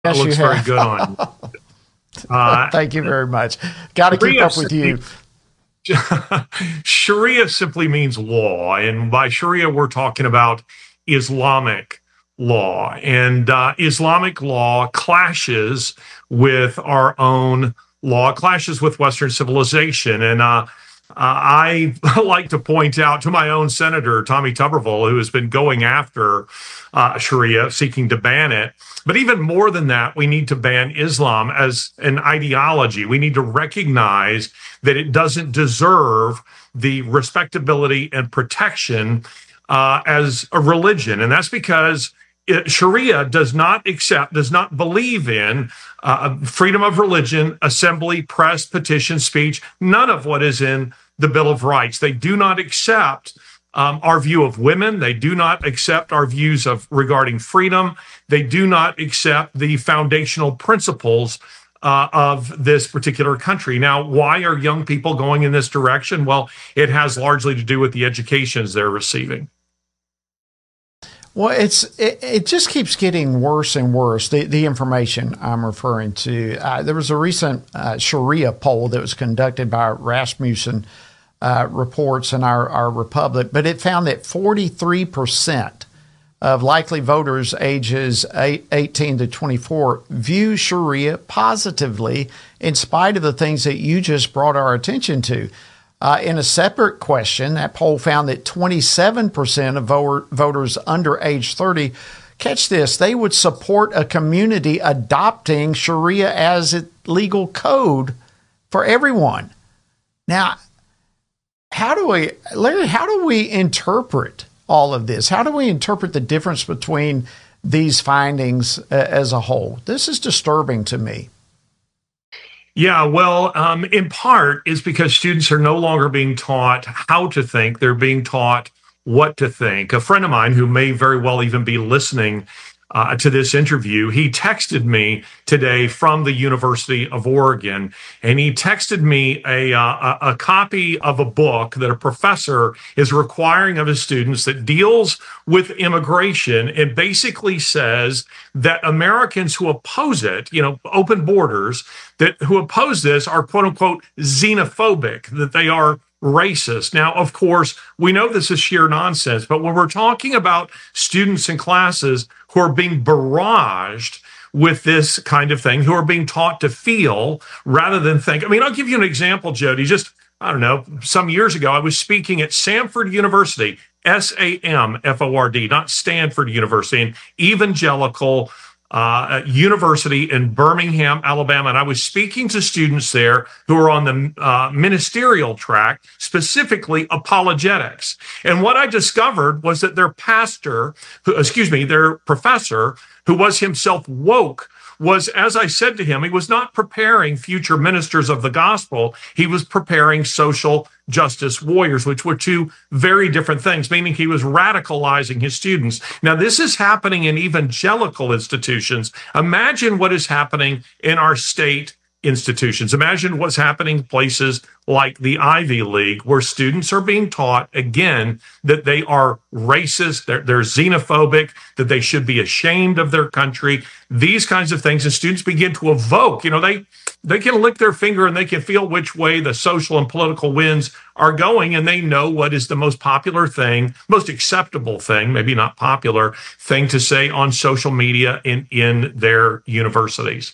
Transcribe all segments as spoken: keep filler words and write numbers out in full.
That Yes, you looks very have. good on you. Uh, Thank you very much. Got to keep Sharia up with you. Sharia simply means law, and by Sharia we're talking about Islamic law, and uh, Islamic law clashes with our own law, clashes with Western civilization, and uh, uh, I like to point out to my own senator Tommy Tuberville, who has been going after uh, Sharia, seeking to ban it. But even more than that, we need to ban Islam as an ideology. We need to recognize that it doesn't deserve the respectability and protection uh, as a religion. And that's because it, Sharia does not accept, does not believe in uh, freedom of religion, assembly, press, petition, speech, none of what is in the Bill of Rights. They do not accept Um, our view of women. They do not accept our views of regarding freedom. They do not accept the foundational principles uh, of this particular country. Now, why are young people going in this direction? Well, it has largely to do with the educations they're receiving. Well, it's it, it just keeps getting worse and worse. The the information I'm referring to. Uh, there was a recent uh, Sharia poll that was conducted by Rasmussen uh, Reports in our our Republic, but it found that forty-three percent of likely voters ages eighteen to twenty-four view Sharia positively, in spite of the things that you just brought our attention to. Uh, in a separate question, that poll found that twenty-seven percent of voter, voters under age thirty, catch this, they would support a community adopting Sharia as a legal code for everyone. Now, how do we, Larry, how do we interpret all of this? How do we interpret the difference between these findings uh, as a whole? This is disturbing to me. Yeah, well, um, in part is because students are no longer being taught how to think. They're being taught what to think. A friend of mine who may very well even be listening uh, to this interview, he texted me today from the University of Oregon, and he texted me a, uh, a copy of a book that a professor is requiring of his students that deals with immigration and basically says that Americans who oppose it, you know, open borders, that who oppose this are quote unquote xenophobic, that they are racist. Now, of course, we know this is sheer nonsense, but when we're talking about students in classes who are being barraged with this kind of thing, who are being taught to feel rather than think. I mean, I'll give you an example, Jody. Just, I don't know, some years ago, I was speaking at Samford University, S A M F O R D, not Stanford University, an evangelical uh, university in Birmingham, Alabama. And I was speaking to students there who are on the uh, ministerial track, specifically apologetics. And what I discovered was that their pastor, who, excuse me, their professor, who was himself woke, was, as I said to him, he was not preparing future ministers of the gospel. He was preparing social justice warriors, which were two very different things, meaning he was radicalizing his students. Now, this is happening in evangelical institutions. Imagine what is happening in our state institutions. Imagine what's happening in places like the Ivy League, where students are being taught, again, that they are racist, they're, they're xenophobic, that they should be ashamed of their country, these kinds of things. And students begin to evoke, you know, they they can lick their finger and they can feel which way the social and political winds are going, and they know what is the most popular thing, most acceptable thing, maybe not popular thing to say on social media in, in their universities.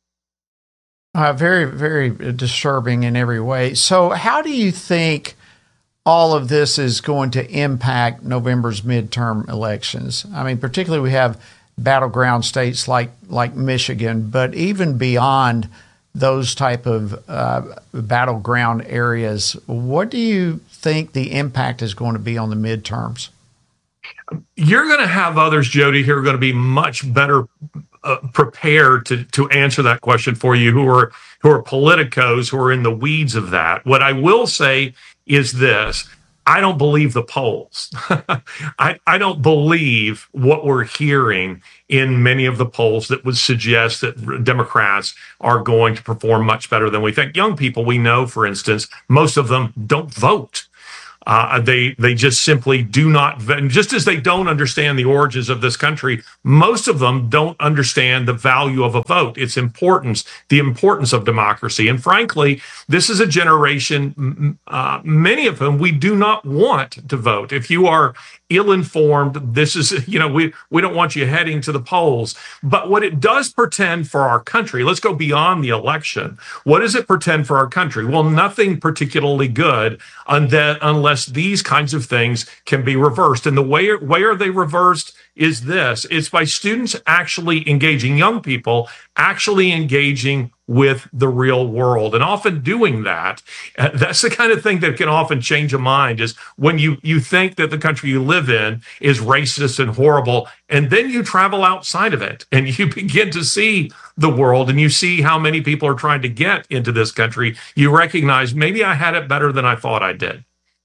Uh, very, very disturbing in every way. So how do you think all of this is going to impact November's midterm elections? I mean, particularly we have battleground states like like Michigan, but even beyond those type of uh, battleground areas, what do you think the impact is going to be on the midterms? You're going to have others, Jody, who are going to be much better uh, prepared to to answer that question for you, who are who are politicos, who are in the weeds of that. What I will say is this: I don't believe the polls. I, I don't believe what we're hearing in many of the polls that would suggest that Democrats are going to perform much better than we think. Young people, we know, for instance, most of them don't vote. Uh, they they just simply do not, just as they don't understand the origins of this country, most of them don't understand the value of a vote, its importance, the importance of democracy. And frankly, this is a generation, uh, many of whom we do not want to vote. If you are ill-informed, this is, you know, we, we don't want you heading to the polls. But what it does portend for our country, let's go beyond the election. What does it portend for our country? Well, nothing particularly good unless these kinds of things can be reversed. And the way, way are they reversed is this. It's by students actually engaging, young people actually engaging with the real world, and often doing that. Uh, that's the kind of thing that can often change a mind, is when you, you think that the country you live in is racist and horrible, and then you travel outside of it and you begin to see the world and you see how many people are trying to get into this country. You recognize, maybe I had it better than I thought I did.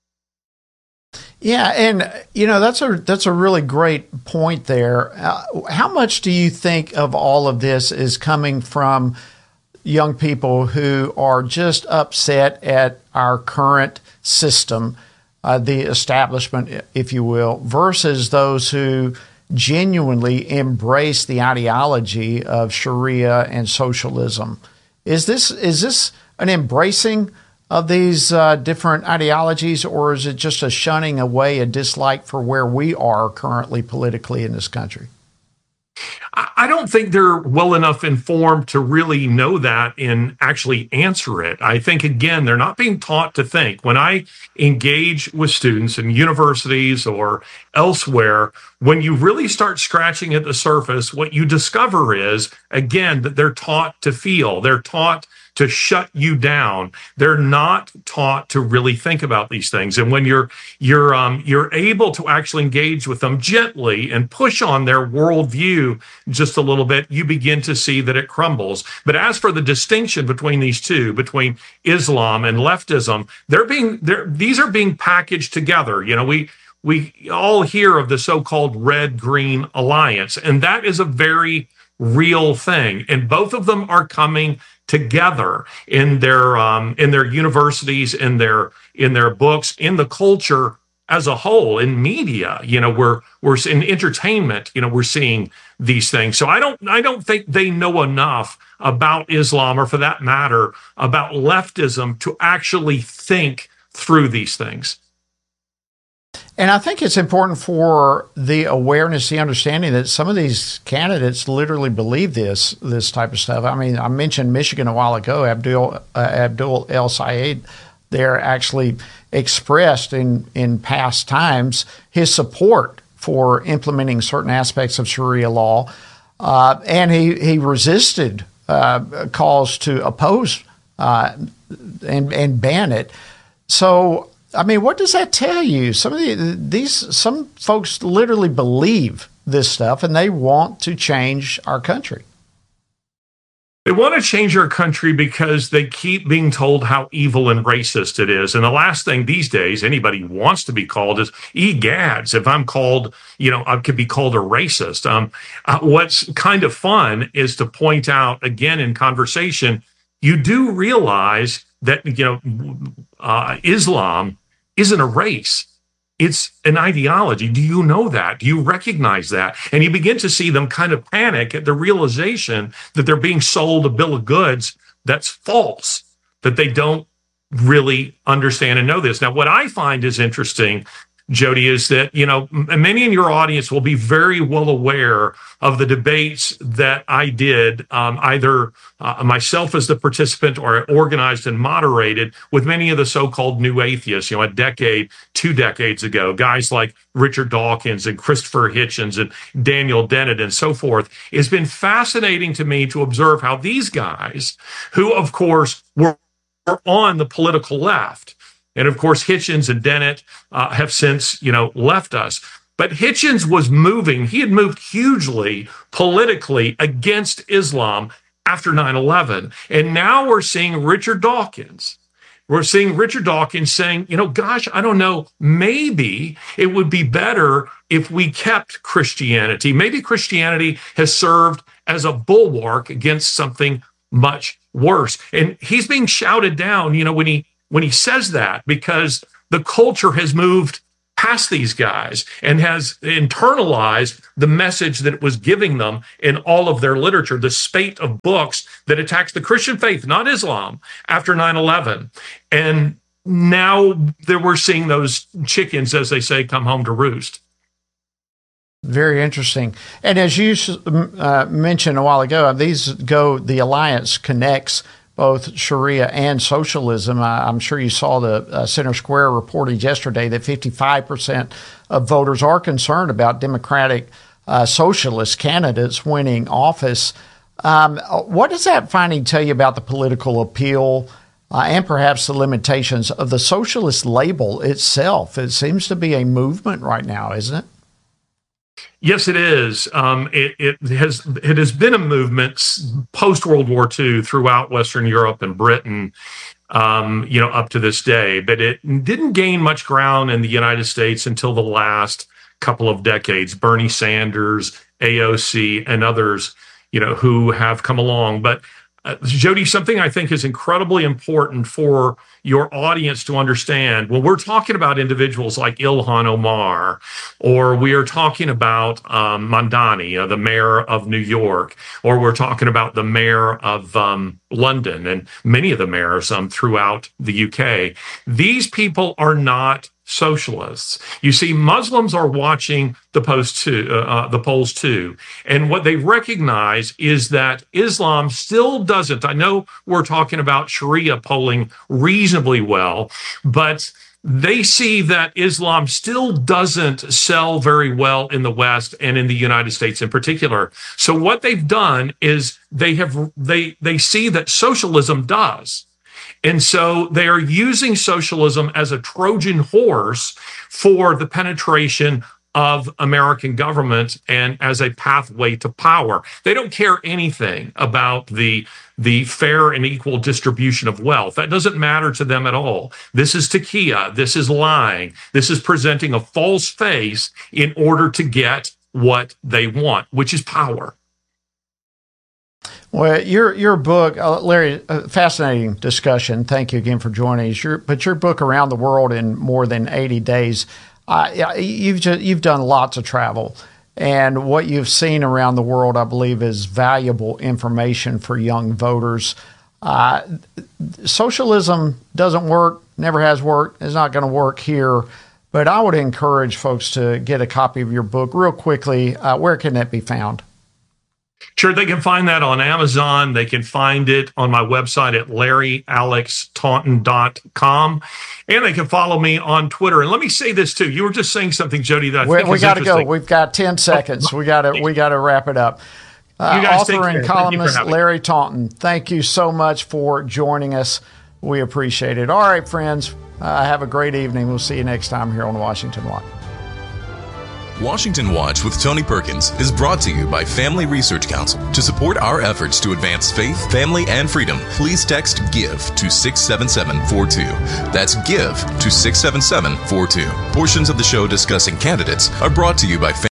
Yeah, and you know, that's a that's a really great point there. Uh, how much do you think of all of this is coming from young people who are just upset at our current system, uh, the establishment, if you will, versus those who genuinely embrace the ideology of Sharia and socialism? Is this is this an embracing of these uh, different ideologies, or is it just a shunning away, a dislike for where we are currently politically in this country? I don't think they're well enough informed to really know that and actually answer it. I think, again, they're not being taught to think. When I engage with students in universities or elsewhere, when you really start scratching at the surface, what you discover is, again, that they're taught to feel. They're taught to shut you down. They're not taught to really think about these things. And when you're you're um, you're able to actually engage with them gently and push on their worldview just a little bit, you begin to see that it crumbles. But as for the distinction between these two, between Islam and leftism, they're being they're these are being packaged together. You know, we we all hear of the so-called red-green alliance, and that is a very real thing. And both of them are coming together in their um, in their universities, in their in their books, in the culture as a whole, in media. You know, we're we're in entertainment. You know, we're seeing these things. So I don't I don't think they know enough about Islam, or for that matter, about leftism, to actually think through these things. And I think it's important for the awareness, the understanding that some of these candidates literally believe this this type of stuff. I mean, I mentioned Michigan a while ago. Abdul uh, Abdul El Sayed there actually expressed in, in past times his support for implementing certain aspects of Sharia law, uh, and he he resisted uh, calls to oppose uh, and and ban it. So, I mean, what does that tell you? Some of the, these some folks literally believe this stuff, and they want to change our country. They want to change our country because they keep being told how evil and racist it is. And the last thing these days anybody wants to be called is egads. If I'm called, you know, I could be called a racist. Um, uh, what's kind of fun is to point out, again, in conversation, you do realize that, you know, uh, Islam isn't a race. It's an ideology. Do you know that? Do you recognize that? And you begin to see them kind of panic at the realization that they're being sold a bill of goods that's false, that they don't really understand and know this. Now, what I find is interesting, Jody, is that, you know, many in your audience will be very well aware of the debates that I did, um, either uh, myself as the participant or organized and moderated with many of the so-called new atheists, you know, a decade, two decades ago, guys like Richard Dawkins and Christopher Hitchens and Daniel Dennett and so forth. It's been fascinating to me to observe how these guys, who, of course, were on the political left, and of course, Hitchens and Dennett uh, have since, you know, left us. But Hitchens was moving. He had moved hugely politically against Islam after nine eleven. And now we're seeing Richard Dawkins. We're seeing Richard Dawkins saying, you know, gosh, I don't know, maybe it would be better if we kept Christianity. Maybe Christianity has served as a bulwark against something much worse. And he's being shouted down, you know, when he when he says that, because the culture has moved past these guys and has internalized the message that it was giving them in all of their literature, the spate of books that attacks the Christian faith, not Islam, after nine eleven. And now that we're seeing those chickens, as they say, come home to roost. Very interesting. And as you uh, mentioned a while ago, these go, the alliance connects both Sharia and socialism. I, I'm sure you saw the uh, Center Square reported yesterday that fifty-five percent of voters are concerned about democratic uh, socialist candidates winning office. Um, what does that finding tell you about the political appeal uh, and perhaps the limitations of the socialist label itself? It seems to be a movement right now, isn't it? Yes, it is. Um, it, it has it has been a movement post World War Two throughout Western Europe and Britain, um, you know, up to this day. But it didn't gain much ground in the United States until the last couple of decades. Bernie Sanders, A O C, and others, you know, who have come along. But uh, Jody, something I think is incredibly important for your audience to understand when we're talking about individuals like Ilhan Omar, or we are talking about um, Mamdani, uh, the mayor of New York, or we're talking about the mayor of um, London and many of the mayors um, throughout the U K. These people are not socialists. You see, Muslims are watching the polls too, uh, uh, the polls too, and what they recognize is that Islam still doesn't. I know we're talking about Sharia polling reasonably well, but they see that Islam still doesn't sell very well in the West and in the United States in particular. So what they've done is they have they they see that socialism does. And so they are using socialism as a Trojan horse for the penetration of American government and as a pathway to power. They don't care anything about the, the fair and equal distribution of wealth. That doesn't matter to them at all. This is taqiyya. This is lying. This is presenting a false face in order to get what they want, which is power. Well, your your book, uh, Larry, uh, fascinating discussion. Thank you again for joining us. Your, but your book, Around the World in More Than eighty days, uh, you've just, you've done lots of travel, and what you've seen around the world, I believe, is valuable information for young voters. Uh, socialism doesn't work, never has worked, is not going to work here. But I would encourage folks to get a copy of your book real quickly. Uh, where can that be found? Sure, they can find that on Amazon. They can find it on my website at larry alex taunton dot com. And they can follow me on Twitter. And let me say this, too. You were just saying something, Jody, that I we, think we is got to interesting. go. We've got ten seconds. We got to we got to wrap it up. Uh, author and columnist Larry Taunton, thank you so much for joining us. We appreciate it. All right, friends, uh, have a great evening. We'll see you next time here on Washington Watch. Washington Watch with Tony Perkins is brought to you by Family Research Council. To support our efforts to advance faith, family, and freedom, please text GIVE to six seven seven four two. That's GIVE to six seven seven four two. Portions of the show discussing candidates are brought to you by Family